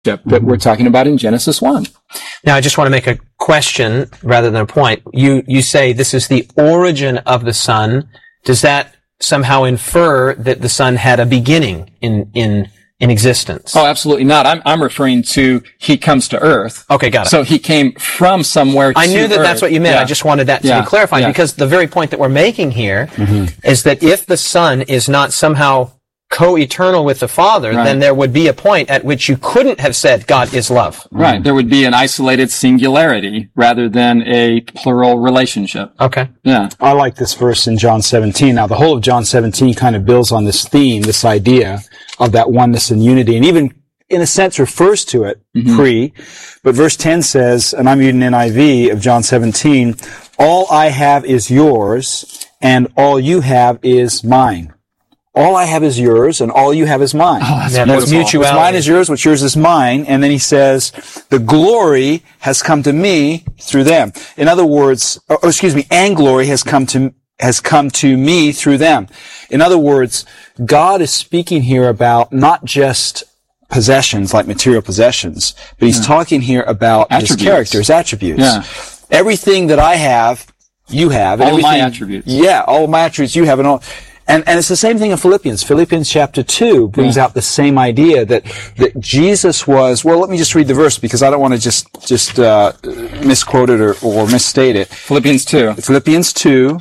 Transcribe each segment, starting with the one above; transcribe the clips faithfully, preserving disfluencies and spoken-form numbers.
that we're talking about in Genesis one. Now, I just want to make a question rather than a point. You you say this is the origin of the Son. Does that somehow infer that the Son had a beginning in in in existence? Oh, absolutely not. I'm I'm referring to he comes to earth. Okay, got it. So he came from somewhere to I knew that earth. that's what you meant. Yeah. I just wanted that to Yeah. be clarified Yeah. because the very point that we're making here Mm-hmm. is that if the Son is not somehow co-eternal with the Father, Right. then there would be a point at which you couldn't have said God is love. Right. There would be an isolated singularity rather than a plural relationship. Okay. Yeah. I like this verse in John seventeen. Now, the whole of John seventeen kind of builds on this theme, this idea of that oneness and unity, and even, in a sense, refers to it Mm-hmm. pre. But verse ten says, and I'm reading N I V of John seventeen, all I have is yours, and all you have is mine. All I have is yours, and all you have is mine. Oh, that's Yeah, beautiful. that's mutuality. What's mine is yours, what's yours is mine. And then he says, the glory has come to me through them. In other words, or, or excuse me, and glory has come to, has come to me through them. In other words, God is speaking here about not just possessions, like material possessions, but he's Yeah. talking here about his Attributes. character, his attributes. Yeah. Everything that I have, you have. And All of my everything- attributes. Yeah, all of my attributes you have, and all. And, and it's the same thing in Philippians. Philippians chapter two brings Yeah. out the same idea that, that Jesus was, well, let me just read the verse because I don't want to just, just, uh, misquote it or, or misstate it. Philippians two. Philippians two,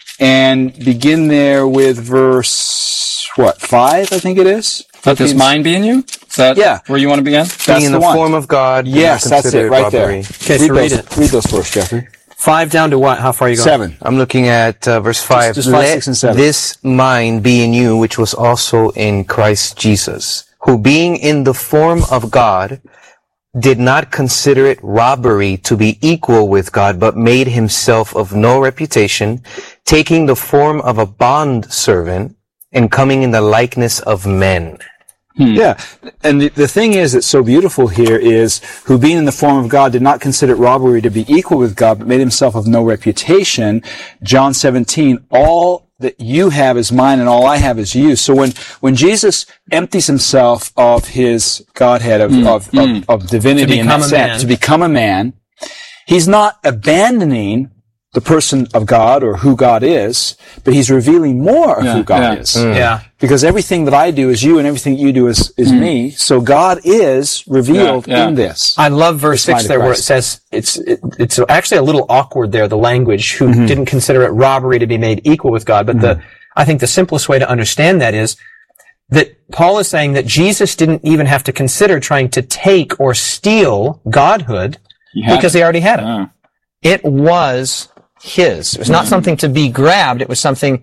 and begin there with verse, what, five, I think it is? Let this mind be in you? Is that Yeah. where you want to begin? That's Being in the the one. form of God. do Yes, not that's consider it, right there. robbery. Okay, so read those, it. Read those first, Jeffrey. Five down to what? How far are you going? Seven. I'm looking at uh, verse five. just five, Let six, and seven. this mind be in you, which was also in Christ Jesus, who being in the form of God, did not consider it robbery to be equal with God, but made himself of no reputation, taking the form of a bond servant and coming in the likeness of men. Yeah. And the, the thing is that's so beautiful here is, who being in the form of God did not consider it robbery to be equal with God, but made himself of no reputation. John seventeen, all that you have is mine and all I have is you. So when, when Jesus empties himself of his Godhead, of, Mm, of, mm. of, of divinity in become that a sense, man. to become a man, he's not abandoning the person of God or who God is, but he's revealing more of Yeah, who God yeah. is. Yeah. Because everything that I do is you and everything you do is, is me. So God is revealed Yeah, yeah. in this. I love verse This mind six of there where it Christ. says, it's, it, it's actually a little awkward there, the language, who Mm-hmm. didn't consider it robbery to be made equal with God. But the, I think the simplest way to understand that is that Paul is saying that Jesus didn't even have to consider trying to take or steal godhood You have because to. he already had it. Oh. It was his. It was not something to be grabbed. It was something,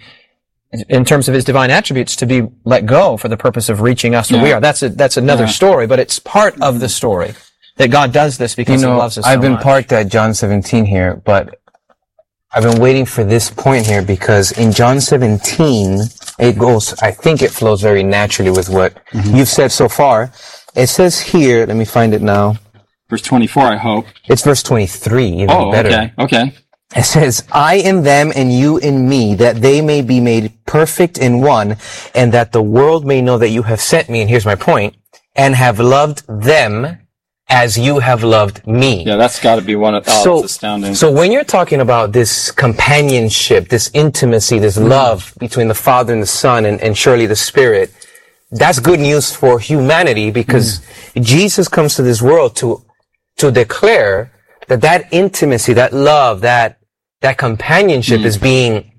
in terms of his divine attributes, to be let go for the purpose of reaching us where Yeah. we are. That's a, that's another Yeah. story, but it's part of the story that God does this You because know, he loves us so I've been much. parked at John seventeen here, but I've been waiting for this point here because in John seventeen, it goes, I think it flows very naturally with what you've said so far. It says here, let me find it now. Verse twenty-four, I hope. It's verse twenty-three, even Oh, better. okay. Okay. It says, I in them and you in me, that they may be made perfect in one, and that the world may know that you have sent me, and here's my point, and have loved them as you have loved me. Yeah, that's got to be one of, oh, So- it's astounding. So when you're talking about this companionship, this intimacy, this love between the Father and the Son, and, and surely the Spirit, that's good news for humanity because Jesus comes to this world to, to declare that that intimacy, that love, that, that companionship is being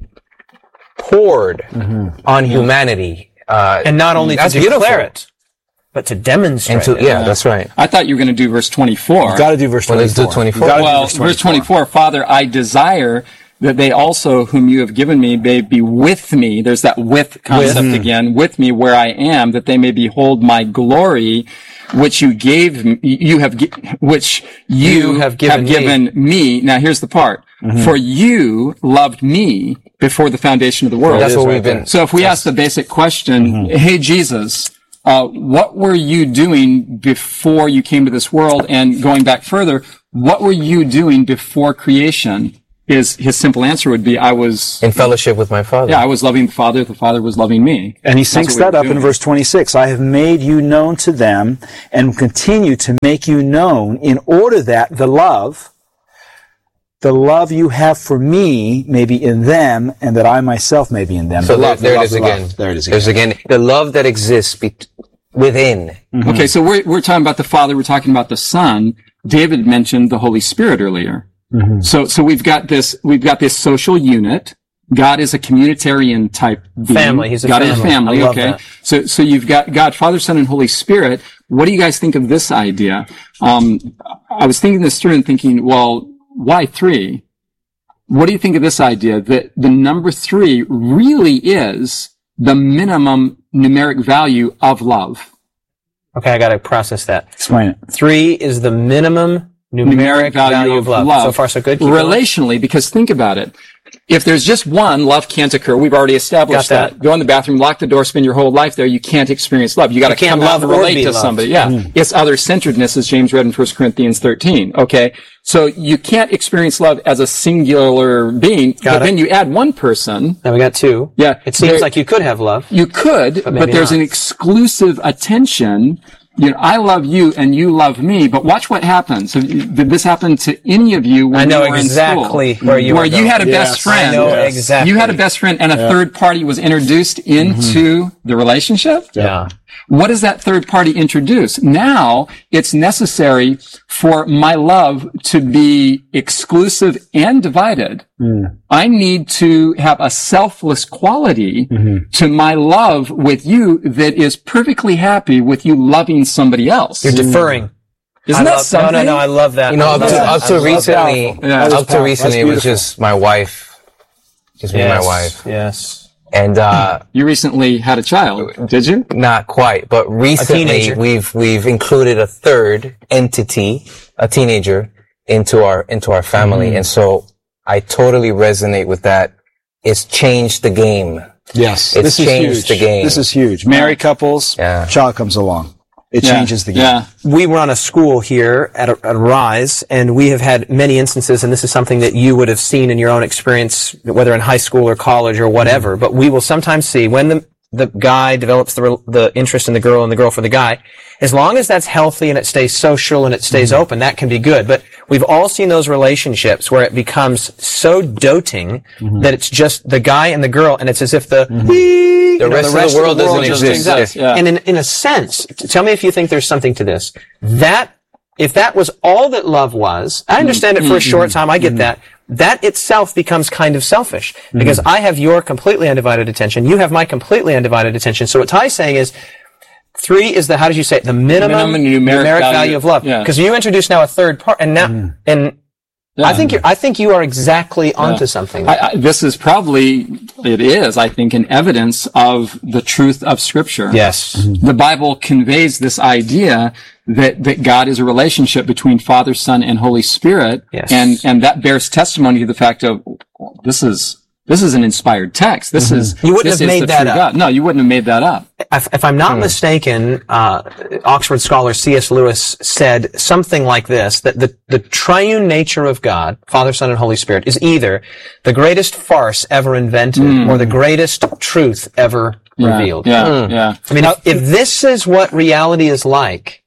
poured on humanity. Uh, And not only to that's declare beautiful. it, but to demonstrate and to, it. yeah, that's right. I thought you were going to do verse twenty-four. You've got to do verse Well, twenty-four. let's do twenty-four. You've gotta do Well, verse twenty-four, Father, I desire that they also, whom you have given me, may be with me. There's that with concept again, with me where I am, that they may behold my glory, which you gave, m- you have, gi- which you, You have given me. given me. Now here's the part. For you loved me before the foundation of the world. That's is what right we've been. So if we ask the basic question, hey, Jesus, uh, what were you doing before you came to this world? And going back further, what were you doing before creation? his his simple answer would be, I was in fellowship with my Father. Yeah, I was loving the Father. The Father was loving me. And he syncs that up in verse twenty-six. I have made you known to them and continue to make you known in order that the love, the love you have for me may be in them and that I myself may be in them. So the there, love, there the it is love, the again. love. There it is again. There's again the love that exists be- within. Mm-hmm. Okay, so we're we're talking about the Father. We're talking about the Son. David mentioned the Holy Spirit earlier. Mm-hmm. So so we've got this we've got this social unit. God is a communitarian type being. Family. He's a God family. is family. I love Okay. that. So so you've got God, Father, Son, and Holy Spirit. What do you guys think of this idea? Um, I was thinking this through and thinking, well, why three? What do you think of this idea that the number three really is the minimum numeric value of love? Okay, I got to process that. Explain it. Three is the minimum numeric, value, of love. So far, so good. Keep Relationally, going. Because think about it. If there's just one, love can't occur. We've already established that. that. Go in the bathroom, lock the door, spend your whole life there. You can't experience love. You got to come out and relate to somebody. Yeah. Mm. It's other-centeredness, as James read in First Corinthians thirteen. Okay. So you can't experience love as a singular being, got but it. then you add one person. Now we got two. Yeah. It seems there, like you could have love. You could, but, but there's not. an exclusive attention. You know, I love you and you love me, but watch what happens. So, did this happen to any of you when I know you were exactly in school? where you Where are you going. had a Yes, best friend. I know Yes. exactly. You had a best friend and a Yeah. third party was introduced into mm-hmm. the relationship? Yeah. What does that third party introduce? Now it's necessary for my love to be exclusive and divided. Mm. I need to have a selfless quality mm-hmm. to my love with you that is perfectly happy with you loving somebody else. You're deferring. Isn't I that love, something? No, no, no. I love that. You know, up to, that. up to recently, Yeah. up to recently, it was just my wife, just me and Yes. my wife, Yes. and uh You recently had a child, did you? not quite, but recently teenager. we've we've included a third entity, a teenager, into our into our family, mm. and so I totally resonate with that. It's changed the game. Yes. It's this changed is huge. the game. This is huge. Married couples, Yeah. child comes along. It Yeah. changes the game. Yeah. We run a school here at, a, at Rise, and we have had many instances, and this is something that you would have seen in your own experience, whether in high school or college or whatever, but we will sometimes see when the the guy develops the the interest in the girl and the girl for the guy, as long as that's healthy and it stays social and it stays mm-hmm. open, that can be good. But we've all seen those relationships where it becomes so doting mm-hmm. that it's just the guy and the girl, and it's as if the mm-hmm. the, the rest, know, the rest of the world of the doesn't world exist. exist. Yeah. And in in a sense, tell me if you think there's something to this. That if that was all that love was, I understand it for a short time. I get mm-hmm. that. That itself becomes kind of selfish because mm-hmm. I have your completely undivided attention. You have my completely undivided attention. So what Ty's saying is three is the, how did you say it? The minimum, minimum numeric, numeric value, value of love. Because yeah. you introduce now a third part and now, mm. and yeah. I think you're, I think you are exactly onto yeah. something. I, I, this is probably, it is, I think, an evidence of the truth of Scripture. Yes. Mm-hmm. The Bible conveys this idea that, that God is a relationship between Father, Son, and Holy Spirit. Yes. And, and that bears testimony to the fact of, this is, this is an inspired text. This mm-hmm. is, you wouldn't this have is made the that true up. God. No, you wouldn't have made that up. If, if I'm not hmm. mistaken, uh, Oxford scholar C S Lewis said something like this, that the, the triune nature of God, Father, Son, and Holy Spirit, is either the greatest farce ever invented mm. or the greatest truth ever yeah. revealed. Yeah, mm. yeah. I mean, if, if this is what reality is like,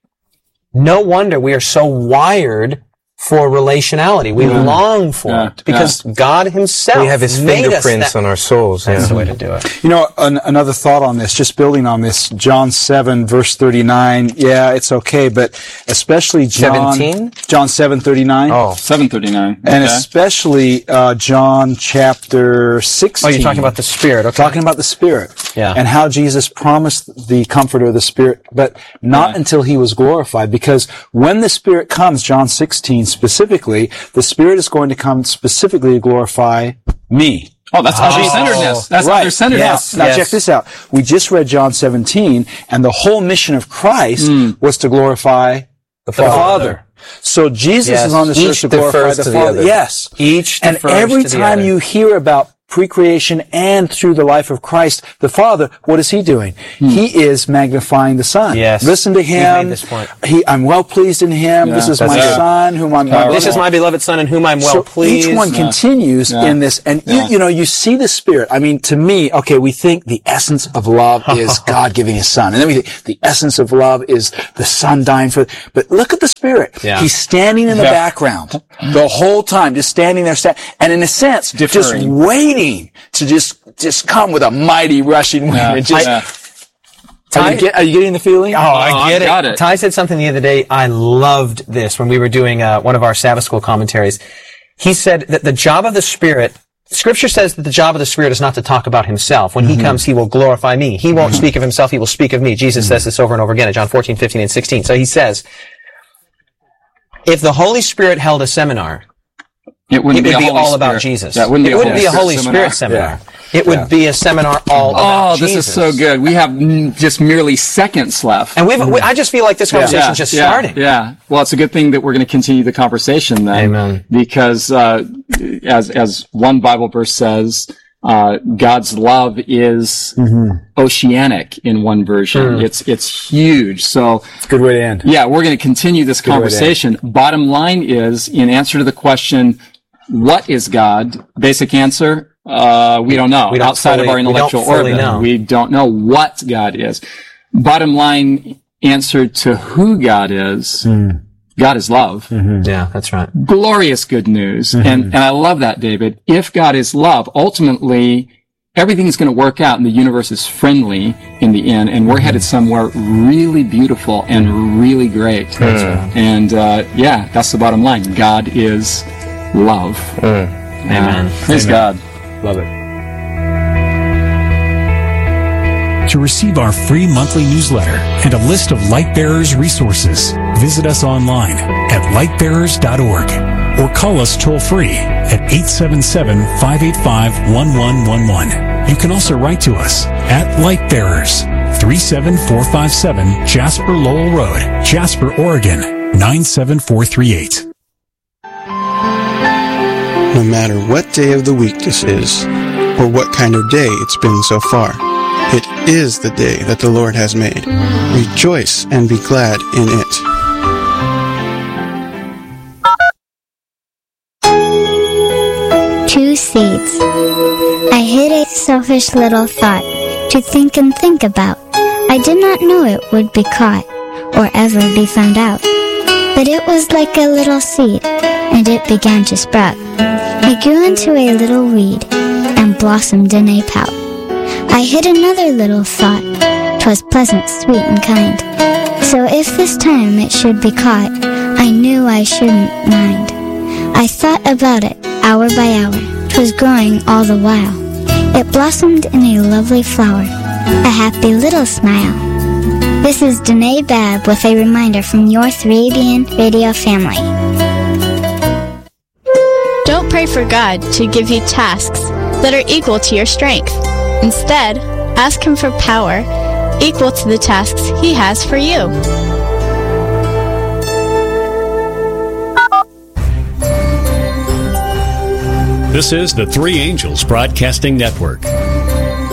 no wonder we are so wired for relationality. We yeah. long for yeah. it because yeah. God Himself we have His made fingerprints us that, on our souls. That's yeah. the way to do it. You know, an, another thought on this, just building on this, John seven, verse thirty-nine. Yeah, it's okay, but especially John, seventeen? John seven thirty-nine. Oh, seven thirty-nine. Okay. And especially uh, John chapter sixteen. Oh, you're talking about the Spirit. Okay. Talking about the Spirit. Yeah. And how Jesus promised the Comforter, the Spirit, but not yeah. until He was glorified. Because when the Spirit comes, John sixteen specifically, the Spirit is going to come specifically to glorify me. Oh, that's other-centeredness. That's right. other-centeredness. Yes. Now yes. check this out. We just read John seventeen, and the whole mission of Christ mm. was to glorify the Father. Father. So Jesus yes. is on this earth to glorify the, to Father. The yes. Each and every to time the you hear about pre-creation and through the life of Christ, the Father, what is he doing? Hmm. He is magnifying the Son. Yes. Listen to him. This point. He, I'm well pleased in him. Yeah, this is my right. Son, whom I'm well This is my beloved Son in whom I'm well so pleased. Each one yeah. continues yeah. in this. And, yeah. you, you know, you see the Spirit. I mean, to me, okay, we think the essence of love is God giving his Son. And then we think the essence of love is the Son dying for, but look at the Spirit. Yeah. He's standing in the Yeah. background the whole time, just standing there, sta- and in a sense, just Differing. waiting to just, just come with a mighty rushing wind. Yeah. And just, Yeah. are, you get, are you getting the feeling? Oh, I I get it. got it. Ty said something the other day. I loved this when we were doing uh, one of our Sabbath School commentaries. He said that the job of the Spirit, Scripture says that the job of the Spirit is not to talk about himself. When mm-hmm. he comes, he will glorify me. He won't mm-hmm. speak of himself. He will speak of me. Jesus mm-hmm. says this over and over again in John fourteen, fifteen, and sixteen. So he says, if the Holy Spirit held a seminar, It wouldn't it would be, be a Holy all Spirit. about Jesus. That wouldn't be it a wouldn't Holy be a Spirit Holy seminar. Spirit seminar. Yeah. It would Yeah. be a seminar all Oh, about this Jesus. is so good. We have mm, just merely seconds left. And we've, we, I just feel like this conversation's just yeah, starting. Yeah. Well, it's a good thing that we're going to continue the conversation then. Amen. Because, uh, as, as one Bible verse says, uh, God's love is mm-hmm. oceanic in one version. Mm. It's, it's huge. So. Good way to end. Yeah, we're going to continue this Good conversation. Bottom line is, in answer to the question, what is God? Basic answer, uh, we don't know. We don't Outside fully, of our intellectual we don't fully orbit, know. we don't know what God is. Bottom line answer to who God is, mm. God is love. Mm-hmm. Yeah, that's right. Glorious good news. Mm-hmm. And, and I love that, David. If God is love, ultimately, everything is going to work out and the universe is friendly in the end, and we're mm-hmm. headed somewhere really beautiful and really great. That's right. And, uh, yeah, that's the bottom line. God is love. Mm. Amen. Uh, praise Amen. God. Love it. To receive our free monthly newsletter and a list of Light Bearers resources, visit us online at light bearers dot org or call us toll-free at eight seven seven, five eight five, one one one one. You can also write to us at Light Bearers, three seven four five seven Jasper Lowell Road, Jasper, Oregon, nine seven four three eight. No matter what day of the week this is, or what kind of day it's been so far, it is the day that the Lord has made. Rejoice and be glad in it. Two seeds. I hid a selfish little thought to think and think about. I did not know it would be caught or ever be found out. But it was like a little seed, and it began to sprout. It grew into a little weed and blossomed in a pout. I hid another little thought, 'twas pleasant, sweet, and kind. So if this time it should be caught, I knew I shouldn't mind. I thought about it, hour by hour, 'twas growing all the while. It blossomed in a lovely flower, a happy little smile. This is Danae Babb with a reminder from your three A B N radio family. Don't pray for God to give you tasks that are equal to your strength. Instead, ask Him for power equal to the tasks He has for you. This is the Three Angels Broadcasting Network.